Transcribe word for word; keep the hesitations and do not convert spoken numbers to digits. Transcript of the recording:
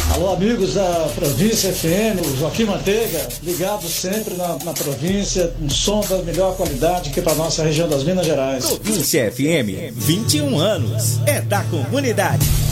Alô, amigos da Província F M, o Joaquim Manteiga, ligado sempre na, na província, um som da melhor qualidade aqui para nossa região das Minas Gerais. Província F M, vinte e um anos, é da comunidade.